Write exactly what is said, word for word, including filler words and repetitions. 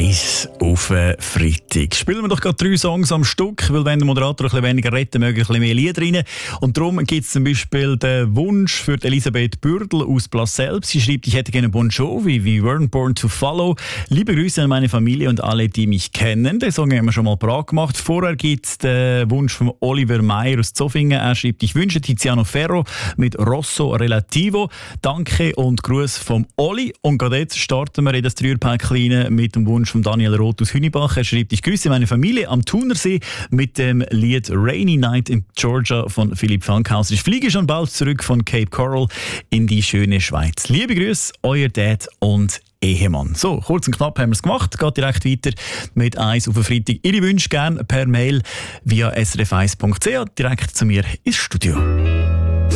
eins auf äh, Freitag. Spielen wir doch gerade drei Songs am Stück, weil wenn der Moderator ein bisschen weniger redet, mögen ein bisschen mehr Lieder rein. Und darum gibt es zum Beispiel den Wunsch für Elisabeth Bürdel aus Plasselb. Sie schreibt, ich hätte gerne Bon Jovi, wie Weren't Born to Follow. Liebe Grüße an meine Familie und alle, die mich kennen. Den Song haben wir schon mal parat gemacht. Vorher gibt es den Wunsch von Oliver Meyer aus Zofingen. Er schreibt, ich wünsche Tiziano Ferro mit Rosso Relativo. Danke und Gruß vom Oli. Und gerade jetzt starten wir in das Dreierpäckchen mit dem Wunsch von Daniel Roth aus Hünibach. Er schreibt, ich grüße meine Familie am Thunersee mit dem Lied Rainy Night in Georgia von Philipp Fankhauser. Ich fliege schon bald zurück von Cape Coral in die schöne Schweiz. Liebe Grüße, euer Dad und Ehemann. So, kurz und knapp haben wir es gemacht. Geht direkt weiter mit eins auf den Freitag. Ihre Wünsche gerne per Mail via s r f eins punkt c h direkt zu mir ins Studio.